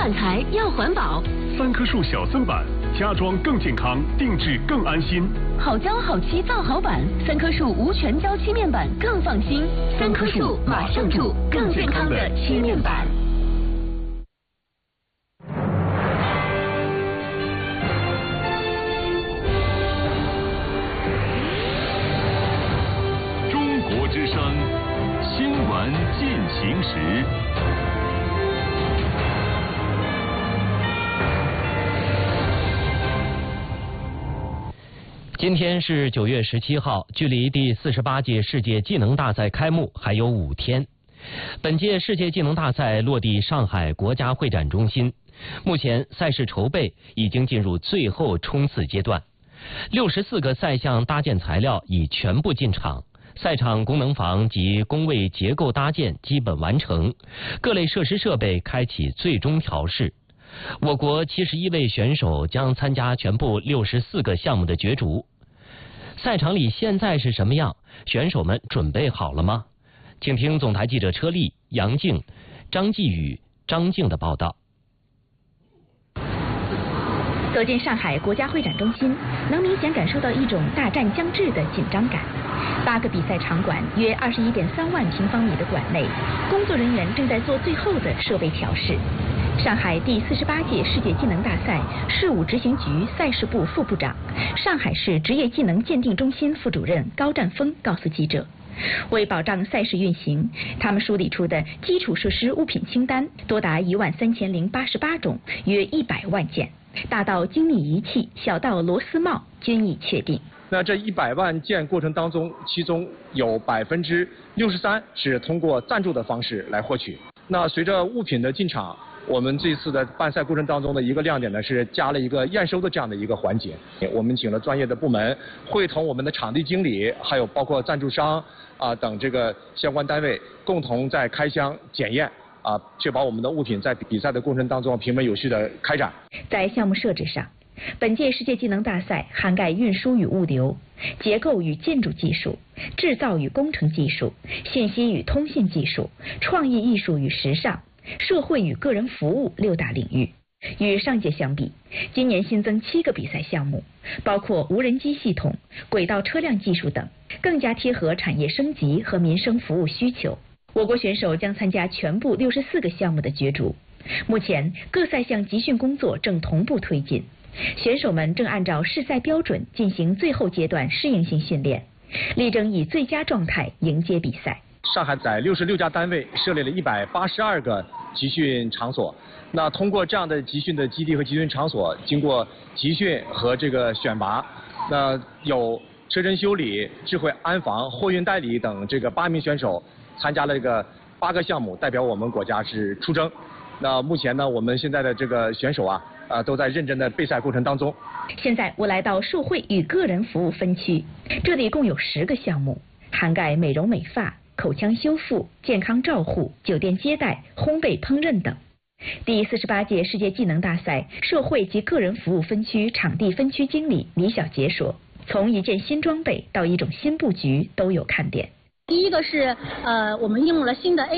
板材要环保。 3棵树小森板，家装更健康，定制更安心。 好胶好漆造好板，3棵树无全胶漆面板更放心。3棵树马上住更健康的漆面板。 中国之声新闻进行时。 今天是9月17号，距离第48届世界技能大赛开幕还有5天。本届世界技能大赛落地上海国家会展中心，目前赛事筹备已经进入最后冲刺阶段，64个赛项搭建材料已全部进场，赛场功能房及工位结构搭建基本完成，各类设施设备开启最终调试。我国71位选手将参加全部64个项目的角逐。赛场里现在是什么样？选手们准备好了吗？请听总台记者车丽、杨静、张继宇、张静的报道。 走进上海国家会展中心，能明显感受到一种大战将至的紧张感。8个比赛场馆，约21.3万平方米的馆内，工作人员正在做最后的设备调试。上海第48届世界技能大赛事务执行局赛事部副部长、上海市职业技能鉴定中心副主任高占峰告诉记者，为保障赛事运行，他们梳理出的基础设施物品清单多达13088种，约100万件，大到精密仪器，小到螺丝帽均已确定。 那这100万件过程当中，其中有63%是通过赞助的方式来获取。那随着物品的进场，我们这次的办赛过程当中的一个亮点呢，是加了一个验收的这样的一个环节。我们请了专业的部门，会同我们的场地经理，还有包括赞助商等这个相关单位，共同在开箱检验确保我们的物品在比赛的过程当中平稳有序的开展。 在项目设置上，本届世界技能大赛涵盖运输与物流、结构与建筑技术、制造与工程技术、信息与通信技术、创意艺术与时尚、社会与个人服务6大领域。与上届相比，今年新增7个比赛项目，包括无人机系统、轨道车辆技术等，更加贴合产业升级和民生服务需求。我国选手将参加全部64个项目的角逐。目前各赛项集训工作正同步推进，选手们正按照试赛标准进行最后阶段适应性训练，力争以最佳状态迎接比赛。 上海在66家单位设立了182个集训场所。那通过这样的集训的基地和集训场所，经过集训和这个选拔，那有车身修理、智慧安防、货运代理等这个8名选手参加了这个8个项目，代表我们国家是出征。那目前呢，我们现在的这个选手都在认真的备赛过程当中。 现在我来到社会与个人服务分区，这里共有10个项目，涵盖美容美发、口腔修复、健康照护、酒店接待、烘焙烹饪等。第48届世界技能大赛社会及个人服务分区场地分区经理李小杰说，从一件新装备到一种新布局都有看点。 第一个是我们应用了新的